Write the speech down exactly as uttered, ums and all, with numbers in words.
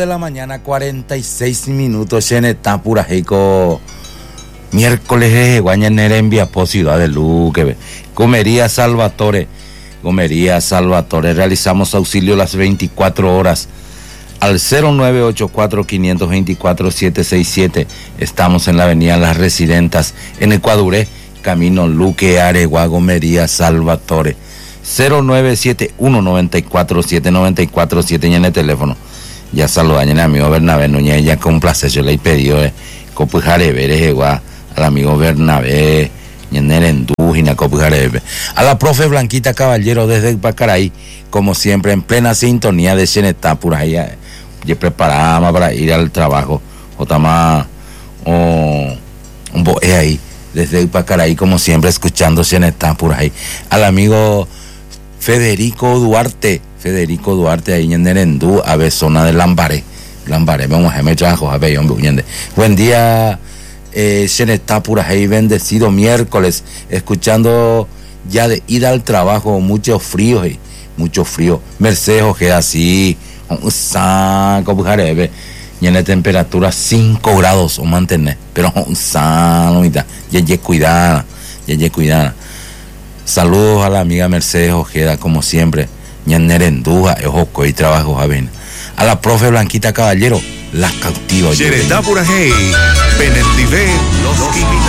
de la mañana, cuarenta y seis minutos, en esta pura heico. Miércoles de Guañanera en Viapó, Ciudad de Luque. Comería Salvatore. Comería Salvatore. Realizamos auxilio las veinticuatro horas. Al cero nueve ocho cuatro, cinco dos cuatro, siete seis siete. Estamos en la avenida Las Residentas, en Ecuaduré, camino Luque, Aregua, Gomería Salvatore. cero nueve siete uno, nueve cuatro siete, nueve cuatro siete en el teléfono. Ya saludan a mi amigo Bernabé Núñez, ya con placer yo le he pedido, eh, copujare veres, igual, al amigo Bernabé, Ñenerendúgina, copujare veres. A la profe Blanquita Caballero desde Pacaraí, como siempre, en plena sintonía de Xenetá, por ahí, ya preparamos para ir al trabajo. Otama, oh, un boé ahí, desde Pacaraí, como siempre, escuchando Xenetá, por ahí. Al amigo Federico Duarte, Federico Duarte, ahí en Nerendú, a ver, zona de Lambaré. Lambaré, vamos a me trajo, a ver, hombre, buen día, eh, Xenetá, por ahí, bendecido miércoles, escuchando ya de ida al trabajo, mucho frío, eh, mucho frío. Mercedes Ojeda, así, un saco, bujarebe, y en la temperatura cinco grados, o mantener, pero un sano, ya, ya, cuidada, ya, ya, cuidada. Saludos a la amiga Mercedes Ojeda, como siempre. Ñanerendúa, Ejoco y trabajo, Javín. A la profe Blanquita Caballero, la cautiva. Xenetá Purajey, Benetivé, los